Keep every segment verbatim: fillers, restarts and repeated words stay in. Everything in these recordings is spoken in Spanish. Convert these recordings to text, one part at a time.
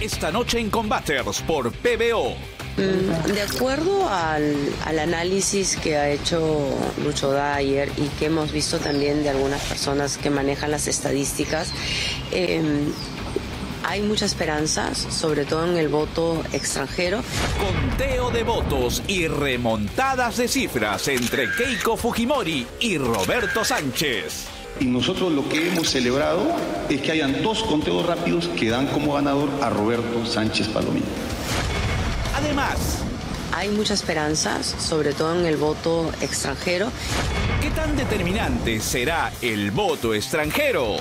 Esta noche en Combaters por P B O. De acuerdo al, al análisis que ha hecho Lucho Dyer y que hemos visto también de algunas personas que manejan las estadísticas, eh, hay muchas esperanzas, sobre todo en el voto extranjero. Conteo de votos y remontadas de cifras entre Keiko Fujimori y Roberto Sánchez. Y nosotros lo que hemos celebrado es que hayan dos conteos rápidos que dan como ganador a Roberto Sánchez Palomino. Además, hay muchas esperanzas, sobre todo en el voto extranjero. ¿Qué tan determinante será el voto extranjero?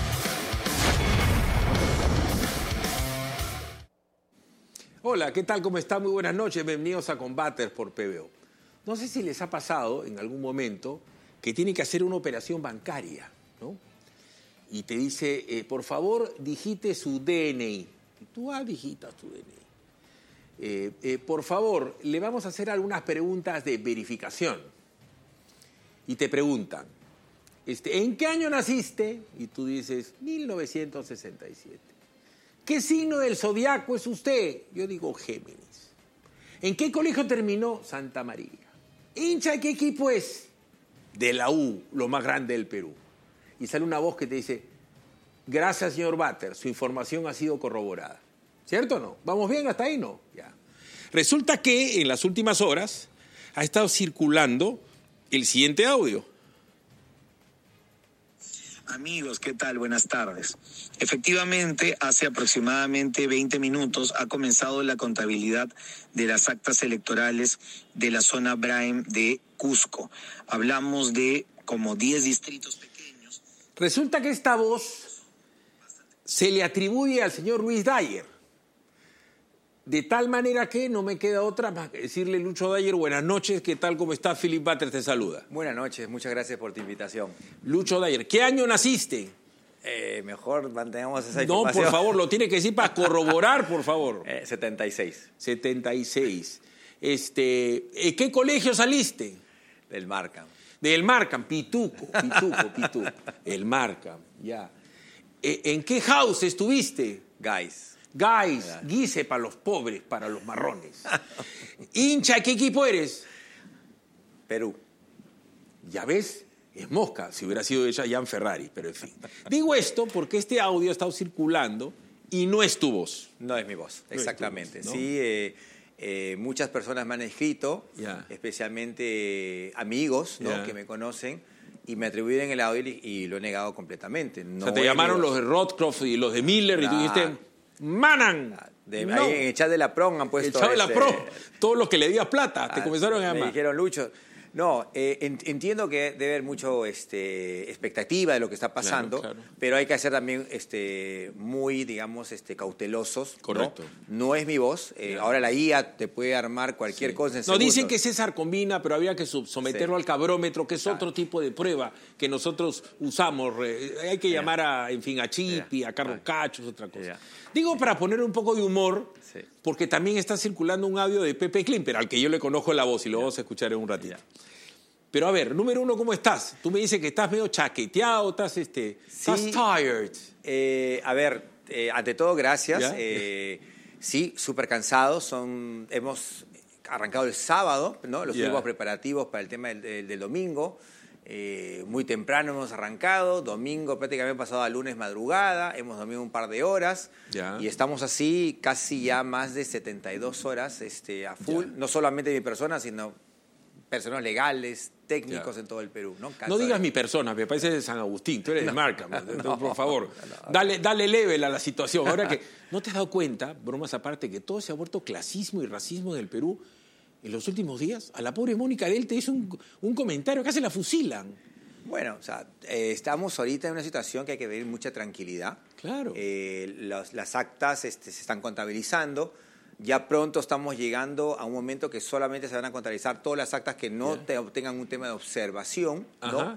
Hola, ¿qué tal? ¿Cómo están? Muy buenas noches. Bienvenidos a Combaters por P B O. No sé si les ha pasado en algún momento que tienen que hacer una operación bancaria, ¿no? Y te dice, eh, por favor, digite su D N I. Y tú, ah, digitas tu D N I. Eh, eh, por favor, le vamos a hacer algunas preguntas de verificación. Y te preguntan, este, ¿en qué año naciste? Y tú dices, mil novecientos sesenta y siete. ¿Qué signo del zodiaco es usted? Yo digo Géminis. ¿En qué colegio terminó? Santa María. ¿Hincha de qué equipo es? De la U, lo más grande del Perú. Y sale una voz que te dice, gracias, señor Bater, su información ha sido corroborada. ¿Cierto o no? ¿Vamos bien hasta ahí? No. Ya. Resulta que en las últimas horas ha estado circulando el siguiente audio. Amigos, ¿qué tal? Buenas tardes. Efectivamente, hace aproximadamente veinte minutos ha comenzado la contabilidad de las actas electorales de la zona Braem de Cusco. Hablamos de como diez distritos pequeños. Resulta que esta voz se le atribuye al señor Luis Dyer. De tal manera que no me queda otra más que decirle, Lucho Dyer, buenas noches, ¿qué tal? ¿Cómo está? Philip Bater te saluda. Buenas noches, muchas gracias por tu invitación. Lucho Dyer, ¿qué año naciste? Eh, mejor mantengamos esa No, información. por favor, lo tiene que decir para corroborar, por favor. Eh, setenta y seis. setenta y seis. Este, ¿en qué colegio saliste? Del Markham. Del Markham, Pituco, Pituco, Pituco. El Markham, ya. ¿En qué house estuviste? Guys. Guys, Guise para los pobres, para los marrones. ¿Hincha qué equipo eres? Perú. Ya ves, es mosca, si hubiera sido ella Jan Ferrari, pero en fin. Digo esto porque este audio ha estado circulando y no es tu voz. No es mi voz, no exactamente. Es tu voz, ¿no? Sí, eh, eh, muchas personas me han escrito, yeah. especialmente eh, amigos, ¿no? Yeah. que me conocen, y me atribuyen el audio y, y lo he negado completamente. No, o sea, te llamaron los de Rothkopf y los de Miller nah. y tú dijiste... ¡Manan! De, no. Ahí en el chat de la PRON han puesto... El chat de la este, PRON. Todos los que le digas plata, ah, te comenzaron a llamar. Me dijeron, Lucho... No, eh, entiendo que debe haber mucho este, expectativa de lo que está pasando, claro, claro. pero hay que ser también este, muy, digamos, este, cautelosos. Correcto. No, no es mi voz. Eh, ahora la I A te puede armar cualquier sí. cosa en No, segundos. dicen que César combina, pero había que someterlo sí. al cabrómetro, que es claro. otro tipo de prueba que nosotros usamos. Hay que yeah. llamar a, en fin, a Chipi, yeah. a Carlos yeah. Cachos, otra cosa. Yeah. Digo, para poner un poco de humor, sí. porque también está circulando un audio de Pepe Klimper, al que yo le conozco la voz y lo yeah. vamos a escuchar en un ratito. Yeah. Pero a ver, número uno, ¿cómo estás? Tú me dices que estás medio chaqueteado, estás, este, sí, estás tired. Eh, a ver, eh, ante todo, gracias. Eh, sí, súper cansados. Son, hemos arrancado el sábado, ¿no? Los yeah. últimos preparativos para el tema del, del, del domingo. Eh, muy temprano hemos arrancado. Domingo prácticamente pasado a lunes madrugada. Hemos dormido un par de horas. Yeah. Y estamos así casi ya más de setenta y dos horas este, a full. Yeah. No solamente mi persona, sino... personas legales, técnicos yeah. en todo el Perú. No, no digas de... mi persona, me parece de San Agustín, tú eres no, de Markham, no, por favor, no, no. dale, dale level a la situación. Ahora que no te has dado cuenta, bromas aparte, que todo se ha vuelto clasismo y racismo en el Perú en los últimos días. A la pobre Mónica Del te hizo un, un comentario, casi la fusilan. Bueno, o sea, eh, estamos ahorita en una situación que hay que tener mucha tranquilidad. Claro. Eh, los, las actas este, se están contabilizando. Ya pronto estamos llegando a un momento que solamente se van a contabilizar todas las actas que no yeah. te obtengan un tema de observación, ¿no? Ajá.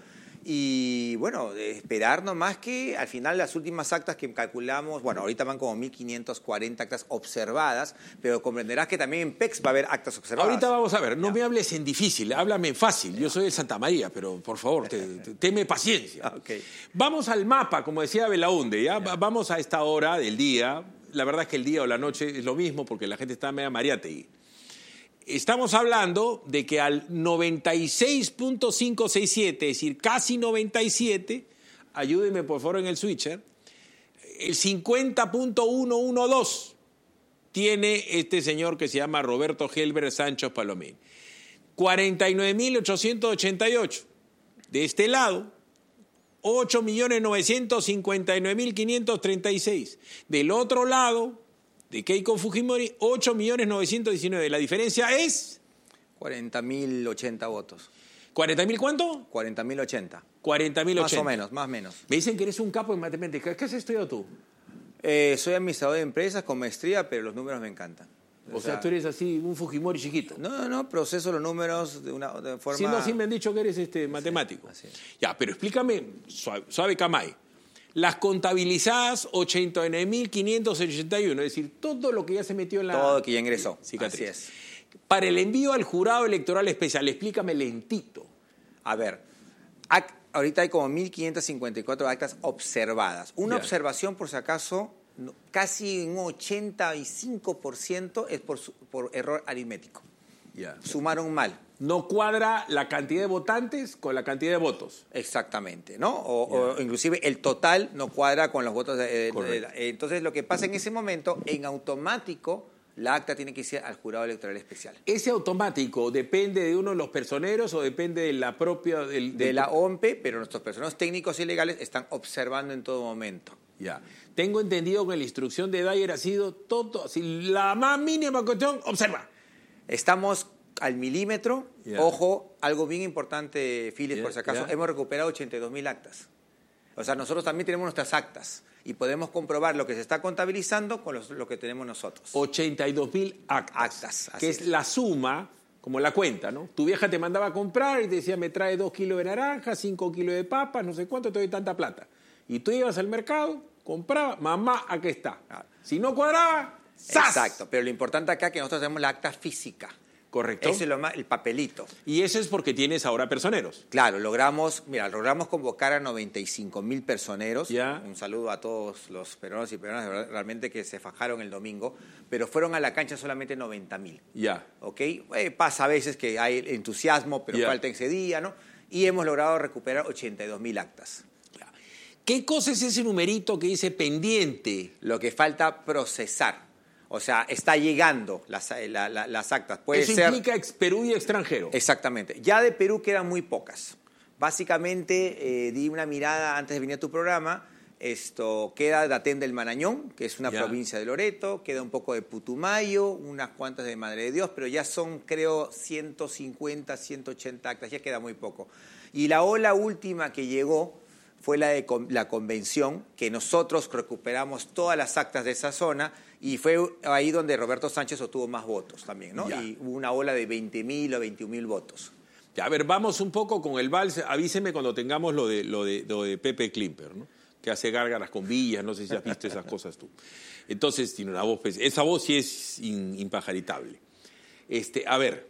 Y bueno, esperar nomás que al final las últimas actas que calculamos, bueno, ahorita van como mil quinientas cuarenta actas observadas, pero comprenderás que también en P E X va a haber actas observadas. Ahorita vamos a ver, no yeah. me hables en difícil, háblame en fácil. Yeah. Yo soy de Santa María, pero por favor, te, te, teme paciencia. Okay. Vamos al mapa, como decía Belaunde, ¿ya? Yeah. Vamos a esta hora del día. la verdad es que el día o la noche es lo mismo porque la gente está media mariategui. Estamos hablando de que al noventa y seis punto quinientos sesenta y siete, es decir, casi noventa y siete, ayúdenme por favor en el switcher, el cincuenta punto ciento doce tiene este señor que se llama Roberto Helber Sánchez Palomín. cuarenta y nueve mil ochocientos ochenta y ocho. De este lado, ocho millones novecientos cincuenta y nueve mil quinientos treinta y seis. Del otro lado, de Keiko Fujimori, ocho millones novecientos diecinueve. La diferencia es... cuarenta mil ochenta votos. ¿cuarenta mil cuánto? cuarenta mil ochenta. cuarenta mil ochenta. Más o menos, más o menos. Me dicen que eres un capo en matemáticas. ¿Qué has estudiado tú? Eh, soy administrador de empresas con maestría, pero los números me encantan. O, o sea, sea, tú eres así, un Fujimori chiquito. No, no, no, proceso los números de una de forma... Sí, no, sí me han dicho que eres este, matemático. Sí, así es. Ya, pero explícame, suave, suave Camay. Las contabilizadas ochenta y nueve mil quinientos ochenta y uno, es decir, todo lo que ya se metió en la... Todo que ya ingresó, cicatriz. Así es. Para el envío al jurado electoral especial, explícame lentito. A ver, ahorita hay como mil quinientas cincuenta y cuatro actas observadas. Una ya. observación, por si acaso, casi un ochenta y cinco por ciento es por, por error aritmético. Ya. Sumaron mal. No cuadra la cantidad de votantes con la cantidad de votos. Exactamente, ¿no? O, o inclusive el total no cuadra con los votos. De, de, Correcto. de, entonces, lo que pasa en ese momento, en automático, la acta tiene que ir al jurado electoral especial. ¿Ese automático depende de uno de los personeros o depende de la propia... Del, de del... la O M P E, pero nuestros personeros técnicos y legales están observando en todo momento. Ya. Tengo entendido que la instrucción de Dyer ha sido todo, si la más mínima cuestión, observa. Estamos al milímetro. Yeah. Ojo, algo bien importante, Phyllis, yeah, por si acaso, yeah. hemos recuperado ochenta y dos mil actas. O sea, nosotros también tenemos nuestras actas y podemos comprobar lo que se está contabilizando con los, lo que tenemos nosotros. ochenta y dos mil actas. Actas, que es, es la suma, como la cuenta, ¿no? Tu vieja te mandaba a comprar y te decía, me trae dos kilos de naranja, cinco kilos de papas, no sé cuánto, te doy tanta plata. Y tú ibas al mercado, comprabas, mamá, aquí está. Ah. Si no cuadraba, ¡zas! Exacto, pero lo importante acá es que nosotros tenemos la acta física. Correcto. Eso es lo más, el papelito. Y eso es porque tienes ahora personeros. Claro, logramos, mira, logramos convocar a noventa y cinco mil personeros. Ya. Un saludo a todos los peruanos y peruanas realmente que se fajaron el domingo, pero fueron a la cancha solamente noventa mil. Ya. ¿Ok? Eh, pasa a veces que hay entusiasmo, pero ya. falta ese día, ¿no? Y hemos logrado recuperar ochenta y dos mil actas. Ya. ¿Qué cosa es ese numerito que dice pendiente? Lo que falta procesar. O sea, está llegando las, la, la, las actas. Puede Eso ser... implica ex Perú y extranjero. Exactamente. Ya de Perú quedan muy pocas. Básicamente, eh, di una mirada antes de venir a tu programa. Esto queda Datén del Marañón, que es una ya. provincia de Loreto. Queda un poco de Putumayo, unas cuantas de Madre de Dios, pero ya son, creo, ciento cincuenta, ciento ochenta actas. Ya queda muy poco. Y la ola última que llegó fue la de la convención, que nosotros recuperamos todas las actas de esa zona y fue ahí donde Roberto Sánchez obtuvo más votos también, ¿no? Ya. Y hubo una ola de veinte mil o veintiún mil votos. Ya, a ver, vamos un poco con el vals. Avíseme cuando tengamos lo de, lo de, lo de Pepe Klimper, ¿no? Que hace gárgaras con villas, no sé si has visto esas cosas tú. Entonces, tiene una voz, esa voz sí es in, impajaritable. Este, a ver,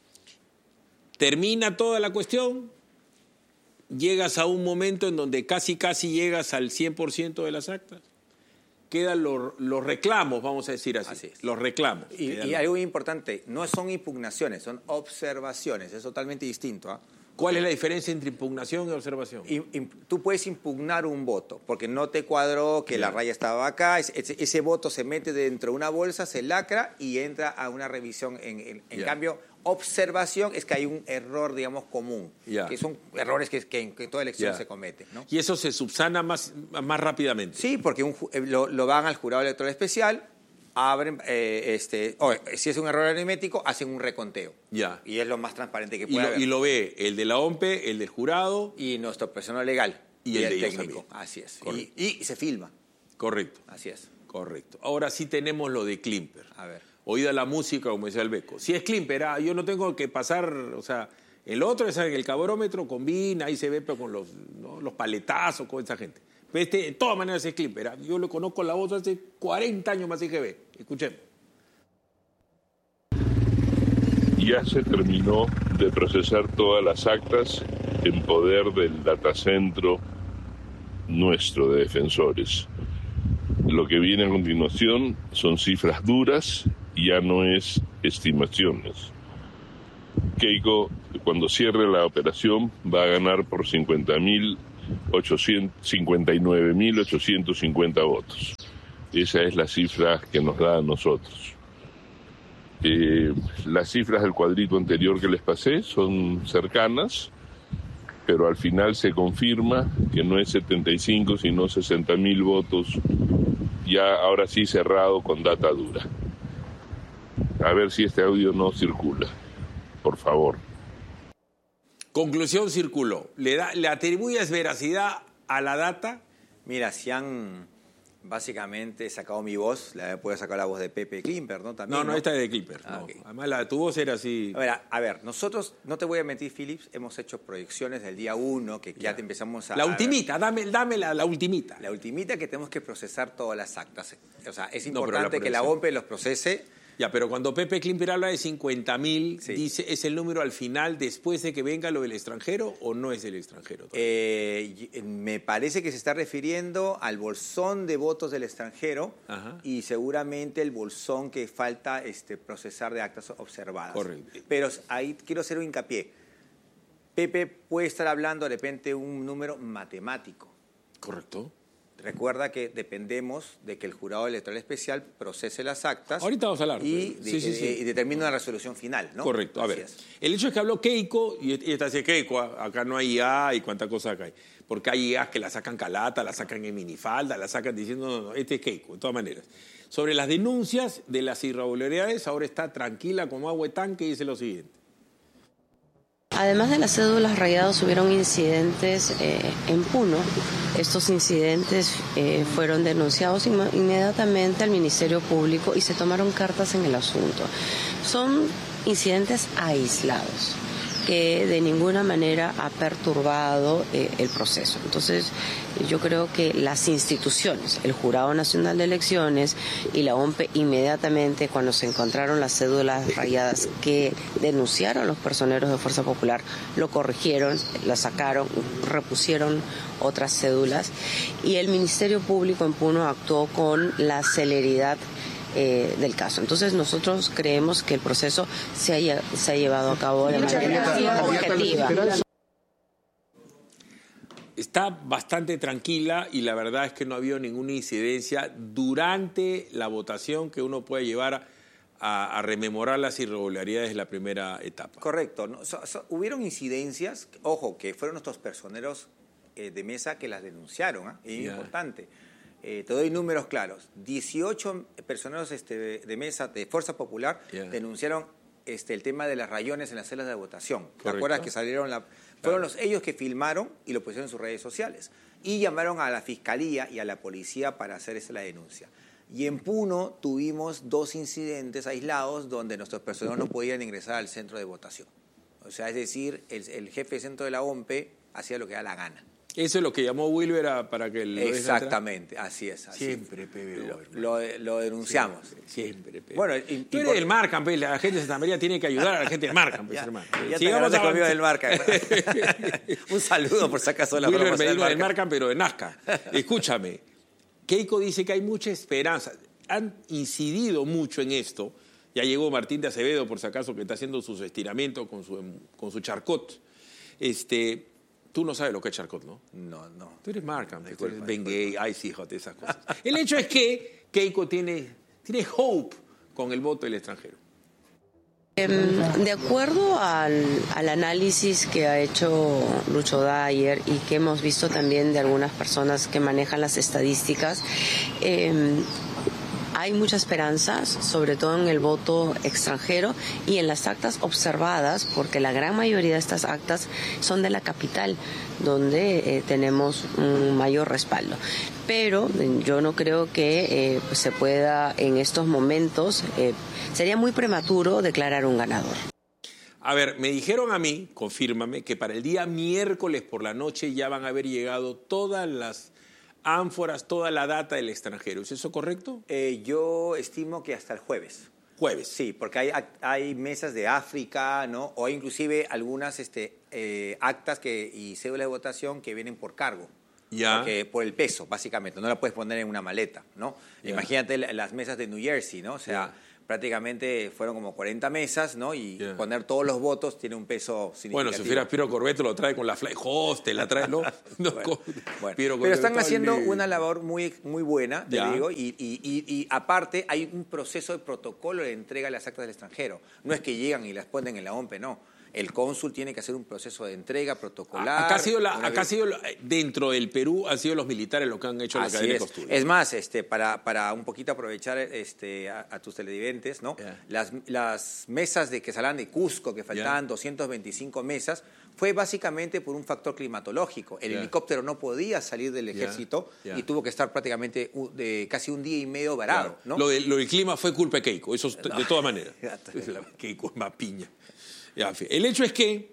termina toda la cuestión, llegas a un momento en donde casi, casi llegas al cien por ciento de las actas. Quedan los, los reclamos, vamos a decir así, así es. los reclamos. Y, y algo importante, no son impugnaciones, son observaciones, es totalmente distinto. ¿eh? ¿Cuál es la diferencia entre impugnación y observación? Y, y, tú puedes impugnar un voto, porque no te cuadró que Bien. la raya estaba acá, ese, ese voto se mete dentro de una bolsa, se lacra y entra a una revisión. En, en, en cambio, observación es que hay un error, digamos, común, Ya. que son errores que, que, que en toda elección Ya. se cometen, ¿no? Y eso se subsana más, más rápidamente. Sí, porque un, lo, lo van al jurado electoral especial, abren, eh, este, o, si es un error aritmético, hacen un reconteo. Ya. Y es lo más transparente que Y puede lo, haber. y lo ve el de la O M P E, el del jurado. Y nuestro personal legal. Y el de ellos técnico. también. Así es. Correcto. Y, y se filma. Correcto. Así es. Correcto. Ahora sí tenemos lo de Klimper. A ver. Oída la música, como decía el Beco. Si es Klimper, ah, yo no tengo que pasar, o sea, el otro es en el cabrómetro, combina, ahí se ve pero con los, ¿no? los paletazos, con esa gente. Pero este, de todas maneras es Klimper. Ah, yo lo conozco la voz hace cuarenta años más I G B. Escuchemos. Ya se terminó de procesar todas las actas en poder del datacentro nuestro de defensores. Lo que viene a continuación son cifras duras, ya no es estimaciones. Keiko, cuando cierre la operación, va a ganar por cincuenta mil cincuenta y nueve mil ochocientos cincuenta votos. Esa es la cifra que nos da a nosotros. Eh, las cifras del cuadrito anterior que les pasé son cercanas, pero al final se confirma que no es setenta y cinco, sino sesenta mil votos, ya ahora sí cerrado con data dura. A ver si este audio no circula, por favor. Conclusión, circuló. ¿Le, da, ¿Le atribuyes veracidad a la data? Mira, si han básicamente sacado mi voz, la puedo sacar la voz de Pepe Klimper, ¿no? También, no, no, ¿no? esta es de Klimper. Ah, no. okay. Además, la de tu voz era así. A ver, a, a ver, nosotros, no te voy a mentir, Philips, hemos hecho proyecciones del día uno, que ya, ya te empezamos a... La ultimita, dame, dame la, la ultimita. La ultimita, que tenemos que procesar todas las actas. O sea, es No, importante la que la O M P E los procese. Ya, pero cuando Pepe Klimper habla de cincuenta mil, Sí. dice, ¿es el número al final después de que venga lo del extranjero o no es del extranjero? Eh, me parece que se está refiriendo al bolsón de votos del extranjero. Ajá. Y seguramente el bolsón que falta este, procesar de actas observadas. Correcto. Pero ahí quiero hacer un hincapié. Pepe puede estar hablando de repente un número matemático. Correcto. Recuerda que dependemos de que el jurado electoral especial procese las actas. Ahorita vamos a hablar. Y, Sí, sí, sí. y determine una resolución final, ¿no? Correcto. A Así ver, es. el hecho es que habló Keiko, y esta dice Keiko, acá no hay I A y cuánta cosa acá hay. Porque hay I A que la sacan calata, la sacan en minifalda, la sacan diciendo, no, no, este es Keiko, de todas maneras. Sobre las denuncias de las irregularidades, ahora está tranquila como agua de tanque y dice lo siguiente. Además de las cédulas rayadas, hubieron incidentes eh, en Puno. Estos incidentes eh, fueron denunciados inm- inmediatamente al Ministerio Público y se tomaron cartas en el asunto. Son incidentes aislados que de ninguna manera ha perturbado eh, el proceso. Entonces, yo creo que las instituciones, el Jurado Nacional de Elecciones y la O M P E, inmediatamente cuando se encontraron las cédulas rayadas que denunciaron los personeros de Fuerza Popular, lo corrigieron, las sacaron, repusieron otras cédulas y el Ministerio Público en Puno actuó con la celeridad Eh, del caso. Entonces nosotros creemos que el proceso se ha, se ha llevado a cabo de manera objetiva. Está bastante tranquila y la verdad es que no ha habido ninguna incidencia durante la votación que uno puede llevar a, a rememorar las irregularidades de la primera etapa. Correcto. ¿No? So, so, hubieron incidencias, ojo, que fueron nuestros personeros eh, de mesa que las denunciaron, ¿eh? Es Yeah. importante. Eh, te doy números claros. dieciocho personeros este, de, de mesa de Fuerza Popular Yeah. denunciaron este, el tema de las rayones en las celas de votación. ¿Te Correcto. acuerdas que salieron la... Fueron los, ellos que filmaron y lo pusieron en sus redes sociales. Y llamaron a la Fiscalía y a la Policía para hacer esa la denuncia. Y en Puno tuvimos dos incidentes aislados donde nuestros personeros no podían ingresar al centro de votación. O sea, es decir, el, el jefe de centro de la O M P E hacía lo que da la gana. Eso es lo que llamó Wilber a, para que el... Exactamente, así es. Así Siempre, es. P B O, Lo, lo, lo denunciamos. Siempre, siempre P B O. Bueno, y, Tú y eres por- del Marcan, pues, la gente de Santa María tiene que ayudar a la gente del Marcan, pues, Ya, hermano. ya te Sigamos agarraste conmigo avanzando. del Marca. Un saludo por si acaso la Wilber promoción me dijo del Marca. Marcan, pero de Nazca. Escúchame, Keiko dice que hay mucha esperanza. Han incidido mucho en esto. Ya llegó Martín de Acevedo, por si acaso, que está haciendo sus estiramientos con su, con su charcot. Este, tú no sabes lo que es charcot, ¿no? No, no. Tú eres Markham, tú Disculpa, eres Ben Gay, Ice Hot, esas cosas. El hecho es que Keiko tiene, tiene hope con el voto del extranjero. De acuerdo al, al análisis que ha hecho Lucho Dyer y que hemos visto también de algunas personas que manejan las estadísticas, eh, hay mucha esperanza, sobre todo en el voto extranjero y en las actas observadas, porque la gran mayoría de estas actas son de la capital, donde eh, tenemos un mayor respaldo. Pero eh, yo no creo que eh, pues se pueda en estos momentos, eh, sería muy prematuro declarar un ganador. A ver, me dijeron a mí, confírmame, que para el día miércoles por la noche ya van a haber llegado todas las ánforas, toda la data del extranjero. ¿Es eso correcto? Eh, yo estimo que hasta el jueves. Jueves. Sí, porque hay, hay mesas de África, ¿no? O inclusive algunas este, eh, actas que, y cédulas de votación que vienen por cargo. Ya. Porque por el peso, básicamente. No la puedes poner en una maleta, ¿no? Ya. Imagínate las mesas de New Jersey, ¿no? O sea, Ya. prácticamente fueron como cuarenta mesas, ¿no? Y Ya. poner todos los votos tiene un peso significativo. Bueno, si fuera Piero Corbeto lo trae con la Fly Host, te la trae, ¿no? no Bueno, con- bueno. Piero Pero Corbeto están está haciendo libre. una labor muy, muy buena, te Ya. digo, y, y, y, y aparte hay un proceso de protocolo de entrega de las actas del extranjero. No es que llegan y las ponen en la O M P E, no. El cónsul tiene que hacer un proceso de entrega protocolar. Acá ha sido, la, una acá ha vez- sido la- dentro del Perú, han sido los militares los que han hecho la Así cadena de es. costura. Es más, este, para, para un poquito aprovechar este, a, a tus televidentes, ¿no? Yeah. Las, las mesas de que salían de Cusco, que faltaban Yeah. doscientas veinticinco mesas, fue básicamente por un factor climatológico. El Yeah. helicóptero no podía salir del Yeah. ejército Yeah. y tuvo que estar prácticamente u- de casi un día y medio varado, Claro. ¿no? Lo, de- lo del clima fue culpa de Keiko, eso es No. de todas maneras. Ya está. La Keiko es más piña. Ya, en fin. El hecho es que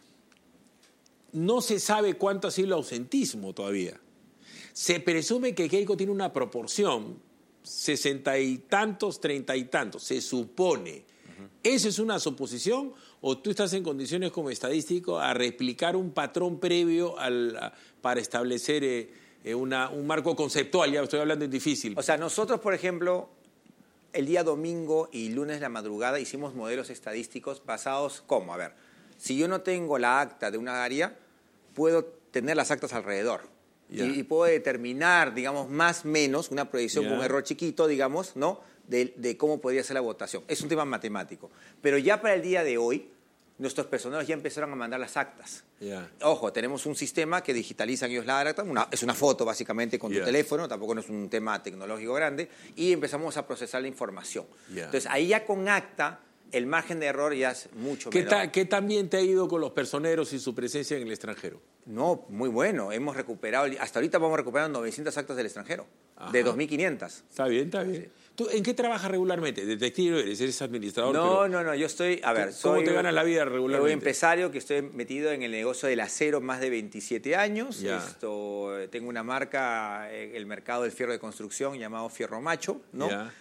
no se sabe cuánto ha sido el ausentismo todavía. Se presume que Keiko tiene una proporción, sesenta y tantos, treinta y tantos, se supone. ¿Eso es una suposición o tú estás en condiciones como estadístico a replicar un patrón previo al, a- para establecer eh, eh, una, un marco conceptual? Ya estoy hablando en difícil. O sea, nosotros, por ejemplo, el día domingo y lunes de la madrugada hicimos modelos estadísticos basados, ¿cómo? A ver, si yo no tengo la acta de una área, puedo tener las actas alrededor. Ya. Y, y puedo determinar, digamos, más o menos, una proyección Ya. con un error chiquito, digamos, ¿no? De, de cómo podría ser la votación. Es un tema matemático. Pero ya para el día de hoy, nuestros personeros ya empezaron a mandar las actas. Ya. Ojo, tenemos un sistema que digitalizan ellos la acta, una- es una foto básicamente con Yeah. tu teléfono, tampoco no es un tema tecnológico grande, y empezamos a procesar la información. Yeah. Entonces, ahí ya con acta, el margen de error ya es mucho ¿Qué, menor. ta- ¿Qué tan bien te ha ido con los personeros y su presencia en el extranjero? No, muy bueno. Hemos recuperado, hasta ahorita vamos recuperando novecientas actas del extranjero, Ajá. de dos mil quinientas. Está bien, está bien. ¿Tú en qué trabajas regularmente? ¿Detective eres? ¿Eres administrador? No, pero- no, no, yo estoy, a ver, ¿Cómo soy te ganas la vida regularmente? Soy empresario que estoy metido en el negocio del acero más de veintisiete años. Ya. Esto, eh, tengo una marca en el mercado del fierro de construcción llamado Fierro Macho, ¿no? Ya.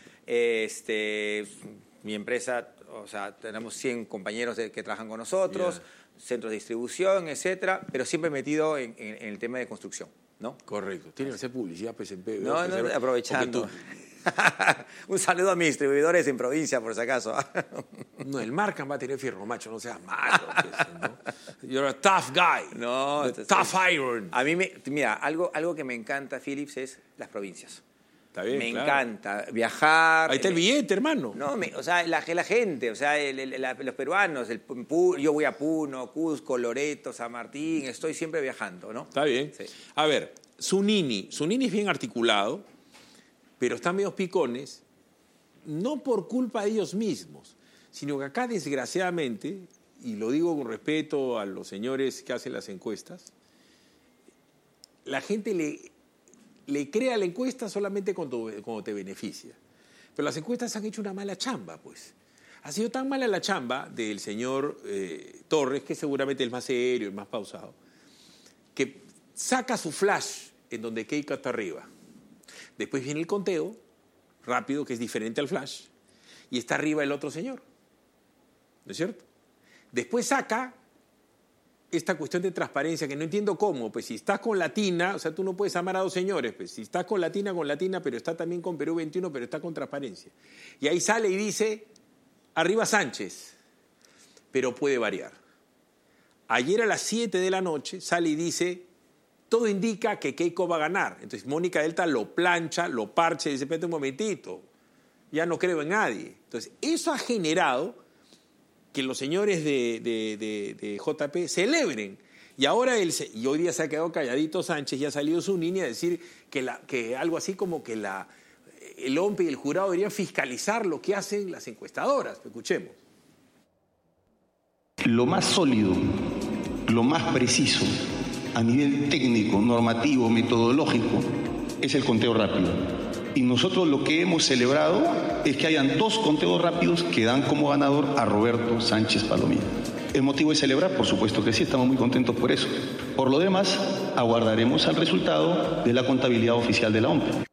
Este, mi empresa, o sea, tenemos cien compañeros de- que trabajan con nosotros, Ya. centros de distribución, etcétera, pero siempre metido en, en- en el tema de construcción, ¿no? Correcto. Tiene que hacer publicidad, P S P. No, no, aprovechando. Porque Un saludo a mis distribuidores en provincia, por si acaso. tú- no, el Marcan va a tener fierro macho, no seas malo. pues, ¿no? You're a tough guy. No, The entonces- tough iron. A mí, me, mira, algo, algo que me encanta, Philips, es las provincias. Está bien, me claro. encanta viajar. Ahí está el eh, billete, hermano. No, me- o sea, la, la gente, o sea, el- el- la- los peruanos, el, Pu- yo voy a Puno, Cusco, Loreto, San Martín, estoy siempre viajando, ¿no? Está bien. Sí. A ver, Zunini. Zunini es bien articulado, pero están medio picones, no por culpa de ellos mismos, sino que acá, desgraciadamente, y lo digo con respeto a los señores que hacen las encuestas, la gente le, le crea la encuesta solamente cuando, cuando te beneficia. Pero las encuestas han hecho una mala chamba, pues. Ha sido tan mala la chamba del señor eh, Torres, que seguramente es el más serio, el más pausado, que saca su flash en donde Keiko está arriba. Después viene el conteo rápido, que es diferente al flash, y está arriba el otro señor. ¿No es cierto? Después saca esta cuestión de transparencia, que no entiendo cómo, pues si estás con Latina, o sea, tú no puedes amar a dos señores, pues si estás con Latina, con Latina, pero está también con Perú veintiuno, pero está con transparencia. Y ahí sale y dice, arriba Sánchez, pero puede variar. Ayer a las siete de la noche sale y dice, todo indica que Keiko va a ganar. Entonces Mónica Delta lo plancha, lo parcha y dice, espérate un momentito, ya no creo en nadie. Entonces eso ha generado que los señores de, de, de, de J P celebren. Y ahora, el, y hoy día se ha quedado calladito Sánchez y ha salido su niña a decir que, la, que algo así como que la, el O M P y el jurado deberían fiscalizar lo que hacen las encuestadoras. Escuchemos. Lo más sólido, lo más preciso a nivel técnico, normativo, metodológico, es el conteo rápido. Y nosotros lo que hemos celebrado es que hayan dos conteos rápidos que dan como ganador a Roberto Sánchez Palomino. ¿El motivo es celebrar? Por supuesto que sí, estamos muy contentos por eso. Por lo demás, aguardaremos al resultado de la contabilidad oficial de la O M P E.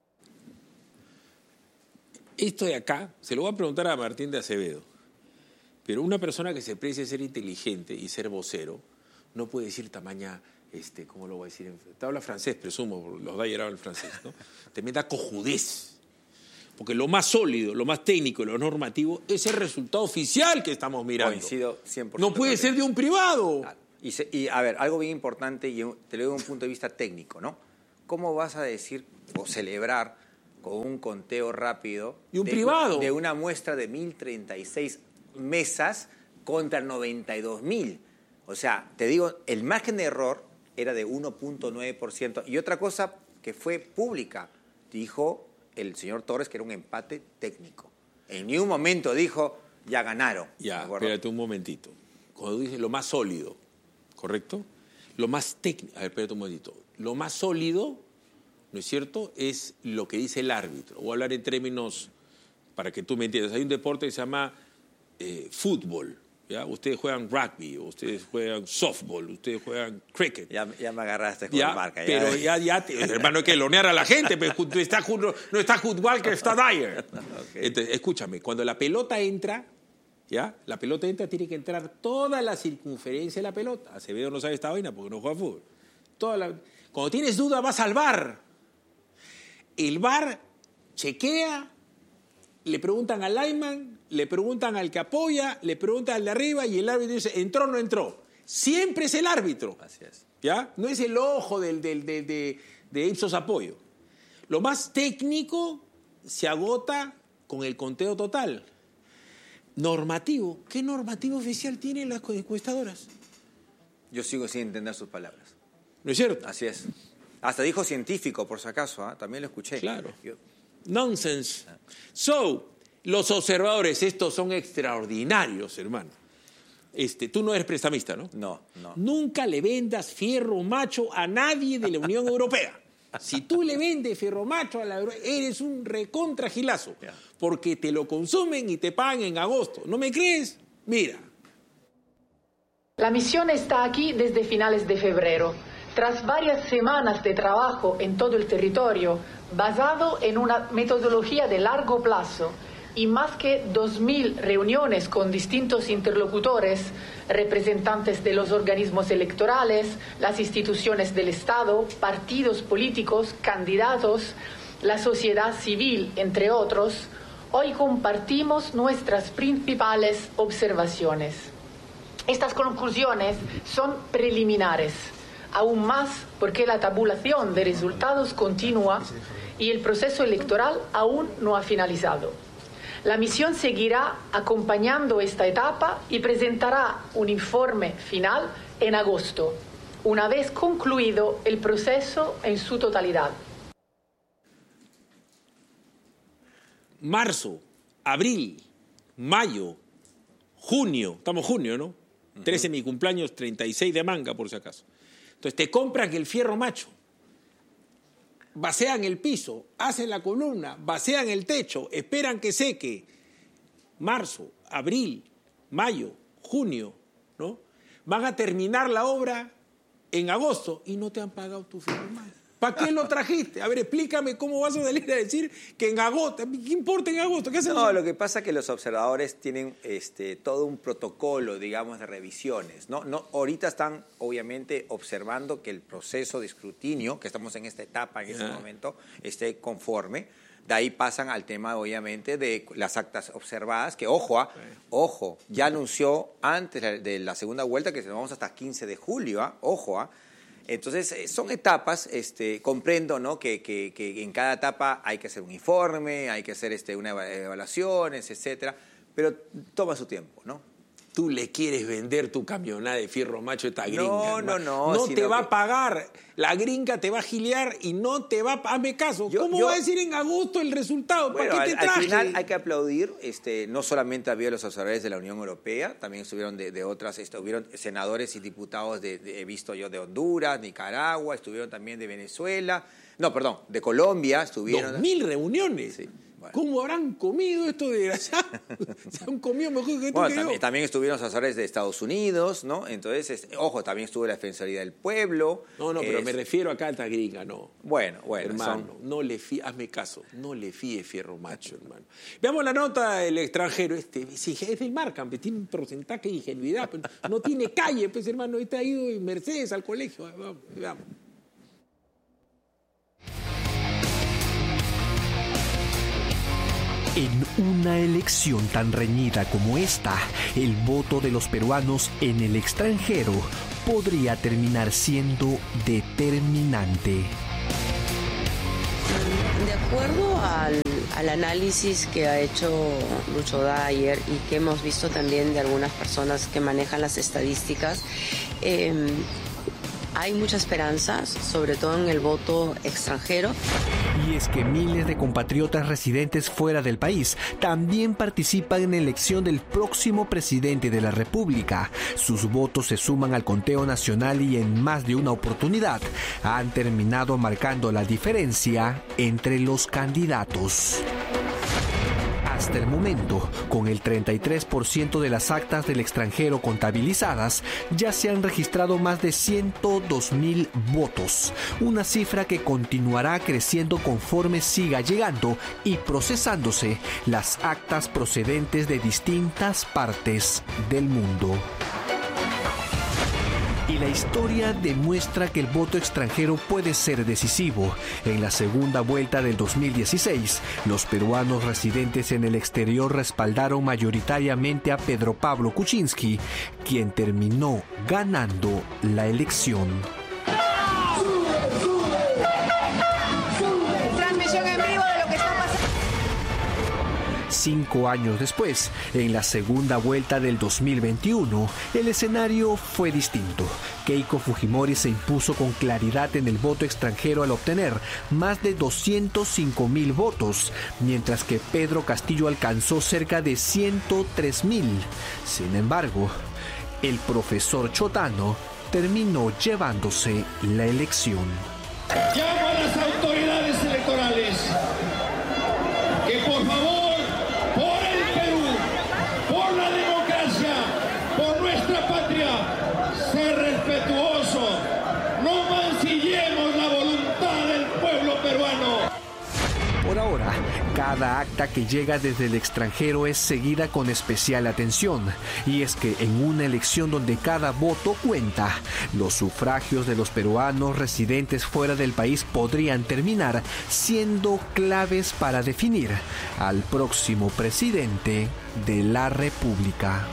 Esto de acá, se lo voy a preguntar a Martín de Acevedo, pero una persona que se precie ser inteligente y ser vocero no puede decir tamaña este, ¿cómo lo voy a decir? Te habla francés, presumo, los da el francés, ¿no? Tremenda cojudez. Porque lo más sólido, lo más técnico, lo normativo es el resultado oficial que estamos mirando. Coincido cien por ciento. No puede ser de un privado. Claro. Y, se, y, a ver, algo bien importante, y te lo digo desde un punto de vista técnico, ¿no? ¿Cómo vas a decir o celebrar con un conteo rápido y un de, privado de una muestra de mil treinta y seis mesas contra noventa y dos mil? O sea, te digo, el margen de error era de uno punto nueve por ciento. Y otra cosa que fue pública, dijo el señor Torres que era un empate técnico. En ningún momento dijo, ya ganaron. Ya, espérate un momentito. Cuando dices lo más sólido, ¿correcto? Lo más técnico, a ver, espérate un momentito. Lo más sólido, ¿no es cierto?, es lo que dice el árbitro. Voy a hablar en términos, para que tú me entiendas. Hay un deporte que se llama eh, fútbol. ¿Ya? Ustedes juegan rugby, ustedes juegan softball, ustedes juegan cricket. Ya, ya me agarraste con ya, la marca. Ya. Pero ya, ya te, hermano, hay que lonear a la gente, pero no está, no está Hudwal que está Dyer. Okay. Entonces, escúchame, cuando la pelota entra, ¿ya? La pelota entra, tiene que entrar toda la circunferencia de la pelota. Acevedo no sabe esta vaina porque no juega fútbol. Toda la, cuando tienes duda, vas al V A R. El V A R chequea, le preguntan al lineman, le preguntan al que apoya, le preguntan al de arriba y el árbitro dice, ¿entró o no entró? Siempre es el árbitro. Así es. ¿Ya? No es el ojo del, del, del, de, de Ipsos Apoyo. Lo más técnico se agota con el conteo total. Normativo. ¿Qué normativo oficial tienen las encuestadoras? Yo sigo sin entender sus palabras. ¿No es cierto? Así es. Hasta dijo científico, por si acaso, ¿eh? También lo escuché. Claro. Yo... Nonsense. So, los observadores, estos son extraordinarios, hermano. Este, tú no eres prestamista, ¿no? No, no. Nunca le vendas fierro macho a nadie de la Unión Europea. Si tú le vendes fierro macho a la Euro... eres un recontragilazo. Yeah. Porque te lo consumen y te pagan en agosto. ¿No me crees? Mira. La misión está aquí desde finales de febrero. Tras varias semanas de trabajo en todo el territorio, basado en una metodología de largo plazo y más que dos mil reuniones con distintos interlocutores, representantes de los organismos electorales, las instituciones del Estado, partidos políticos, candidatos, la sociedad civil, entre otros, hoy compartimos nuestras principales observaciones. Estas conclusiones son preliminares, aún más porque la tabulación de resultados continúa y el proceso electoral aún no ha finalizado. La misión seguirá acompañando esta etapa y presentará un informe final en agosto, una vez concluido el proceso en su totalidad. Marzo, abril, mayo, junio, estamos junio, ¿no? Uh-huh. trece mi cumpleaños, treinta y seis de manga, por si acaso. Entonces te compran el fierro macho, vacean el piso, hacen la columna, vacean el techo, esperan que seque. Marzo, abril, mayo, junio, ¿no? Van a terminar la obra en agosto y no te han pagado tu fierro macho. ¿Para qué lo trajiste? A ver, explícame cómo vas a salir a decir que en agosto. ¿Qué importa en agosto? ¿Qué hacen? No, lo que pasa es que los observadores tienen este, todo un protocolo, digamos, de revisiones. ¿no? No, ahorita están, obviamente, observando que el proceso de escrutinio, que estamos en esta etapa, en este yeah. momento, esté conforme. De ahí pasan al tema, obviamente, de las actas observadas, que, ojo, ¿ah? Okay. ojo, ya anunció antes de la segunda vuelta que nos vamos hasta quince de julio, ¿ah? ojo, ¿ah? Entonces, son etapas, este, comprendo, ¿no? que, que, que en cada etapa hay que hacer un informe, hay que hacer este, una evaluaciones, etcétera, pero toma su tiempo, ¿no? Tú le quieres vender tu camioneta de fierro macho a esta gringa. No, no, no. No te va que... a pagar. La gringa te va a gilear y no te va a... Hazme caso. Yo, ¿Cómo yo... va a decir en agosto el resultado? Bueno, ¿Para qué te al, traje? Al final hay que aplaudir. Este, no solamente había los observadores de la Unión Europea, también estuvieron de, de otras, estuvieron senadores y diputados, de, de, he visto yo, de Honduras, Nicaragua, estuvieron también de Venezuela. No, perdón, de Colombia estuvieron. Dos mil reuniones. Sí. Bueno. ¿Cómo habrán comido esto de desgraciado? Se han comido mejor que tú bueno, que también, yo. También estuvieron los asesores de Estados Unidos, ¿no? Entonces, es, ojo, también estuvo la Defensoría del Pueblo. No, no, pero es... me refiero acá a esta gringa, no. Bueno, bueno. Hermano, son... no le fíe, hazme caso, no le fíe fierro macho, hermano. Veamos la nota del extranjero. Este, sí, es del Markham, tiene un porcentaje de ingenuidad, pero no tiene calle, pues hermano, este ha ido en Mercedes al colegio. Vamos, veamos. En una elección tan reñida como esta, el voto de los peruanos en el extranjero podría terminar siendo determinante. De acuerdo al, al análisis que ha hecho Lucho Dyer y que hemos visto también de algunas personas que manejan las estadísticas, eh, hay mucha esperanza, sobre todo en el voto extranjero. Y es que miles de compatriotas residentes fuera del país también participan en la elección del próximo presidente de la República. Sus votos se suman al conteo nacional y en más de una oportunidad han terminado marcando la diferencia entre los candidatos. Hasta el momento, con el treinta y tres por ciento de las actas del extranjero contabilizadas, ya se han registrado más de ciento dos mil votos, una cifra que continuará creciendo conforme siga llegando y procesándose las actas procedentes de distintas partes del mundo. Y la historia demuestra que el voto extranjero puede ser decisivo. En la segunda vuelta del dos mil dieciséis, los peruanos residentes en el exterior respaldaron mayoritariamente a Pedro Pablo Kuczynski, quien terminó ganando la elección. Transmisión en vivo de lo que está pasando. Cinco años después, en la segunda vuelta del dos mil veintiuno, el escenario fue distinto. Keiko Fujimori se impuso con claridad en el voto extranjero al obtener más de doscientos cinco mil votos, mientras que Pedro Castillo alcanzó cerca de ciento tres mil. Sin embargo, el profesor Chotano terminó llevándose la elección. Llamo a las autoridades electorales que por favor, por el Perú, por la democracia, por nuestra patria, ser respetuoso, no mancillemos la voluntad del pueblo peruano. Por ahora, cada acta que llega desde el extranjero es seguida con especial atención. Y es que en una elección donde cada voto cuenta, los sufragios de los peruanos residentes fuera del país podrían terminar siendo claves para definir al próximo presidente de la República.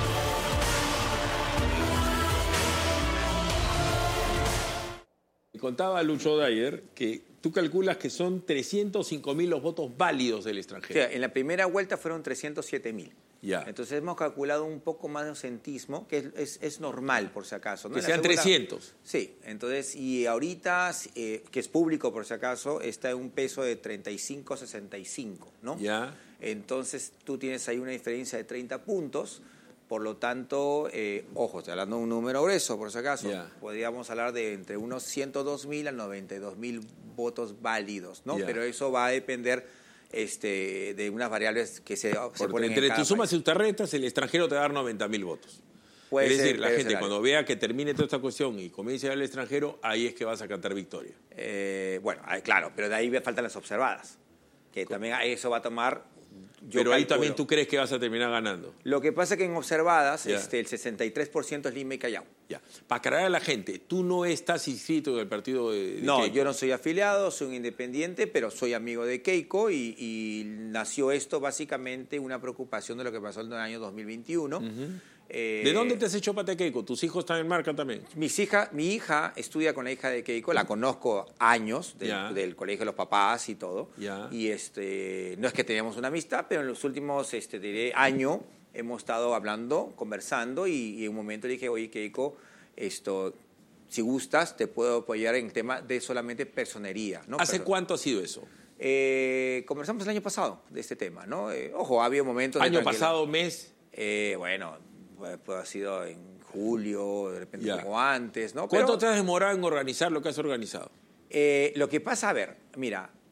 Me contaba Lucho Dyer que tú calculas que son trescientos cinco mil los votos válidos del extranjero. O sea, en la primera vuelta fueron trescientos siete mil. Ya. Entonces hemos calculado un poco más de ausentismo, que es, es, es normal por si acaso, ¿no? Que En sean la segunda, trescientos. Sí, entonces, y ahorita, eh, que es público por si acaso, está en un peso de treinta y cinco a sesenta y cinco, ¿no? Ya. Entonces tú tienes ahí una diferencia de treinta puntos, por lo tanto, eh, ojo, estoy hablando de un número grueso por si acaso, Ya. podríamos hablar de entre unos ciento dos mil a noventa y dos mil votos válidos, ¿no? Ya. Pero eso va a depender este, de unas variables que se, se Porque ponen entre en cada tus sumas país. y tus retas, el extranjero te va a dar noventa mil votos. Puede es ser, decir, la debe gente ser cuando algo. vea que termine toda esta cuestión y comience a ir al extranjero, ahí es que vas a cantar victoria. Eh, bueno, ahí, claro, pero de ahí faltan las observadas, que también eso va a tomar... yo Pero ahí calculo. también tú crees que vas a terminar ganando. Lo que pasa es que en observadas Ya. este, el sesenta y tres por ciento es Lima y Callao. Ya. Para aclarar a la gente, tú no estás inscrito en el partido de, de No, Keiko. yo no soy afiliado, soy un independiente, pero soy amigo de Keiko y, y nació esto básicamente una preocupación de lo que pasó en el año dos mil veintiuno. Uh-huh. eh, ¿De dónde te has hecho pata Keiko? ¿Tus hijos están en marca también? Mis hija, mi hija estudia con la hija de Keiko, la conozco años del, Ya. del colegio de los papás y todo. Ya. Y este, no es que teníamos una amistad, pero en los últimos este, diré, año hemos estado hablando, conversando y, y en un momento le dije, oye Keiko, esto, si gustas te puedo apoyar en el tema de solamente personería. ¿no? ¿Hace Perdón. cuánto ha sido eso? Eh, conversamos el año pasado de este tema, ¿no? Eh, ojo, había momentos... de ¿Año tranquila- pasado, mes? Eh, bueno, pues, pues ha sido en julio, de repente Ya. como antes, ¿no? ¿Cuánto Pero- te has demorado en organizar lo que has organizado? Eh, lo que pasa, a ver, mira,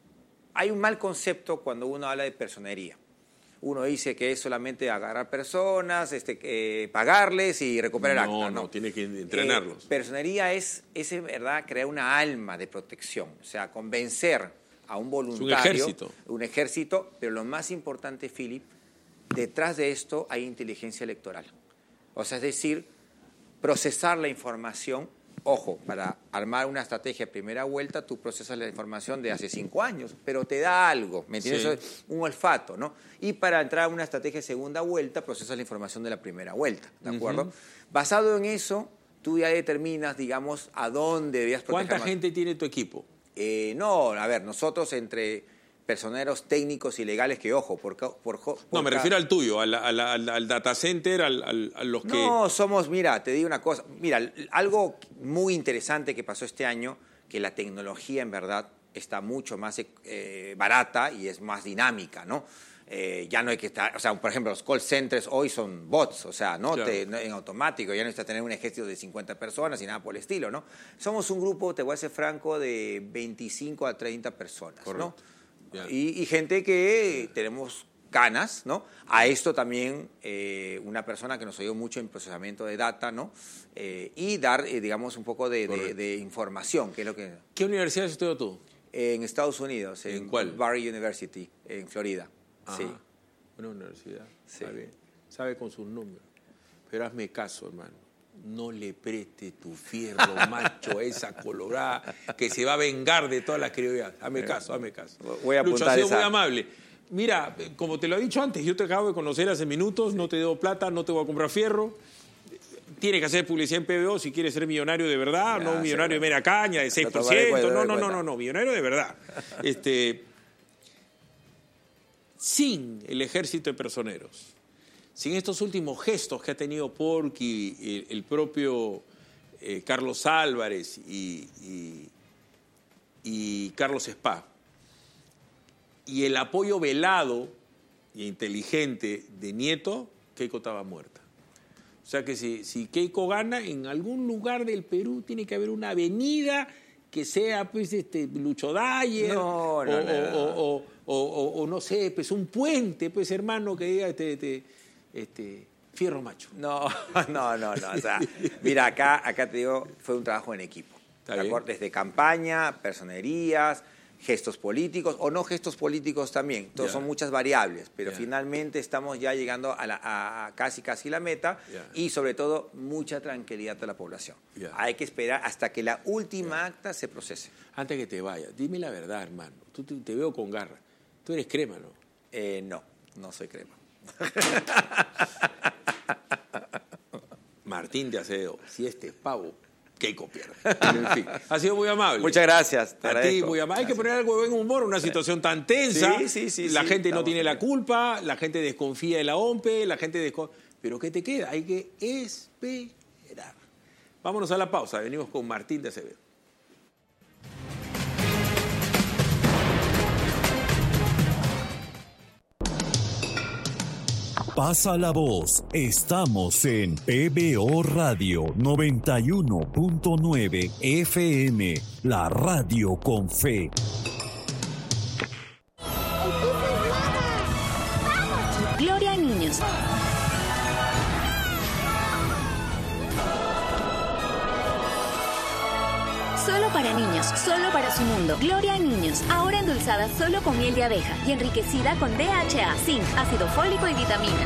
hay un mal concepto cuando uno habla de personería. Uno dice que es solamente agarrar personas, este, eh, pagarles y recuperar actas. No, no, tiene que entrenarlos. Eh, personería es, es, en verdad, crear una alma de protección. O sea, convencer a un voluntario. Es un ejército. Un ejército, pero lo más importante, Philip, detrás de esto hay inteligencia electoral. O sea, es decir, procesar la información. Ojo, para armar una estrategia de primera vuelta, tú procesas la información de hace cinco años, pero te da algo, ¿me entiendes? Sí. Eso es un olfato, ¿no? Y para entrar a una estrategia de segunda vuelta, procesas la información de la primera vuelta, ¿de acuerdo? Uh-huh. Basado en eso, tú ya determinas, digamos, a dónde debías proteger. ¿Cuánta gente tiene tu equipo? Eh, no, a ver, nosotros entre personeros técnicos y legales que, ojo, por... por, por no, me cada... refiero al tuyo, al, al, al, al data center, al, al, a los que... No, somos, mira, te digo una cosa, mira, algo muy interesante que pasó este año, que la tecnología en verdad está mucho más eh, barata y es más dinámica, ¿no? Eh, ya no hay que estar, o sea, por ejemplo, los call centers hoy son bots, o sea, ¿no? Claro. Te, no en automático, ya no necesitas tener un ejército de cincuenta personas y nada por el estilo, ¿no? Somos un grupo, te voy a ser franco, de veinticinco a treinta personas, correcto, ¿no? Y, y gente que tenemos ganas, ¿no? A esto también eh, una persona que nos ayudó mucho en procesamiento de data, ¿no? Eh, y dar, eh, digamos, un poco de, de, de información, que es lo que... ¿Qué universidad estudió tú? Eh, en Estados Unidos. ¿En, en cuál? Barry University, en Florida. Ajá. Sí. Una universidad. Sí. Sabe, sabe con sus números. Pero hazme caso, hermano. No le preste tu fierro, macho, a esa colorada que se va a vengar de todas las criolladas. Hazme caso, hazme caso. Voy a Lucho, apuntar ha sido esa. muy amable. Mira, como te lo he dicho antes, yo te acabo de conocer hace minutos, no te debo plata, no te voy a comprar fierro. Tienes que hacer publicidad en P B O si quieres ser millonario de verdad, ya, no un millonario de mera caña, de seis por ciento. No, no, no, no, no, millonario de verdad. Este, sin el ejército de personeros, sin estos últimos gestos que ha tenido Porky, el, el propio eh, Carlos Álvarez y, y, y Carlos Spa, y el apoyo velado e inteligente de Nieto, Keiko estaba muerta. O sea que si, si Keiko gana, en algún lugar del Perú tiene que haber una avenida que sea, pues, este, Lucho Dyer, no, no, o, no, no. O, o, o, o, o no sé, pues un puente, pues, hermano, que diga este, este, este fierro macho. No, no, no, no. O sea, mira, acá, acá te digo, fue un trabajo en equipo. Desde campaña, personerías, gestos políticos o no gestos políticos también. Entonces, yeah. son muchas variables, pero yeah. finalmente estamos ya llegando a, la, a casi casi la meta yeah. y sobre todo mucha tranquilidad a la población. Yeah. Hay que esperar hasta que la última yeah. acta se procese. Antes que te vayas, dime la verdad, hermano. Tú te, te veo con garra. Tú eres crema, ¿no? Eh, no, no soy crema. Martín de Acevedo, si este es pavo, Keiko pierde. En fin, ha sido muy amable. Muchas gracias. Te a ti, muy amable. Hay que poner algo de buen humor, una situación tan tensa. Sí, sí, sí. La sí, gente no tiene bien. la culpa, la gente desconfía de la O M P E, la gente desconfía. Pero ¿qué te queda? Hay que esperar. Vámonos a la pausa. Venimos con Martín de Acevedo. Pasa la voz, estamos en P B O Radio noventa y uno punto nueve F M, la radio con fe. Gloria a niños. Solo para niños, solo para su mundo. Gloria a niños, ahora endulzada solo con miel de abeja y enriquecida con D H A, zinc, ácido fólico y vitaminas.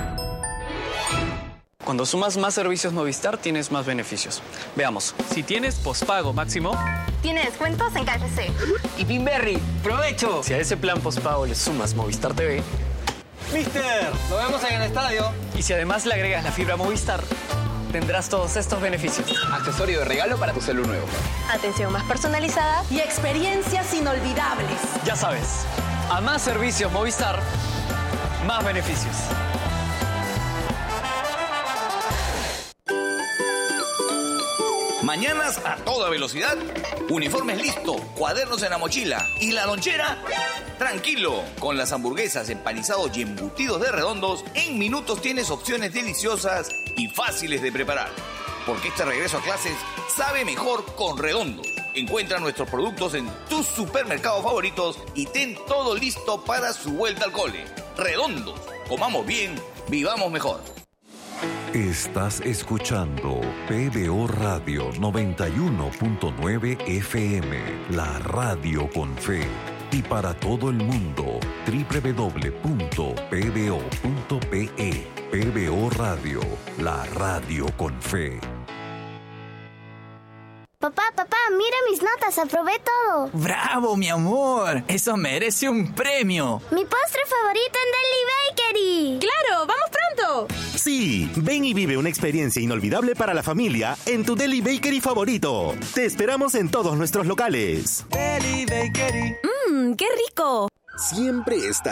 Cuando sumas más servicios Movistar, tienes más beneficios. Veamos. Si tienes pospago máximo, tiene descuentos en K F C. Y Pinberry, ¡provecho! Si a ese plan pospago le sumas Movistar T V, ¡Mister! ¡Nos vemos en el estadio! Y si además le agregas la fibra Movistar, tendrás todos estos beneficios. Accesorio de regalo para tu celu nuevo. Atención más personalizada y experiencias inolvidables. Ya sabes, a más servicios Movistar, más beneficios. Mañanas a toda velocidad, uniformes listo, cuadernos en la mochila y la lonchera. Tranquilo, con las hamburguesas, empanizados y embutidos de Redondos, en minutos tienes opciones deliciosas y fáciles de preparar. Porque este regreso a clases sabe mejor con Redondos, Encuentra nuestros productos en tus supermercados favoritos y ten todo listo para su vuelta al cole. Redondos, comamos bien, vivamos mejor. Estás escuchando P B O Radio noventa y uno punto nueve F M, la radio con fe. Y para todo el mundo, doble u doble u doble u punto p b o punto p e. P B O Radio, la radio con fe. Papá, papá, mira mis notas, aprobé todo. ¡Bravo, mi amor! Eso merece un premio. Mi postre favorito en Deli Bakery. ¡Claro! ¡Vamos pronto! Sí, ven y vive una experiencia inolvidable para la familia en tu Deli Bakery favorito. Te esperamos en todos nuestros locales. Deli Bakery. ¡Mmm, qué rico! Siempre está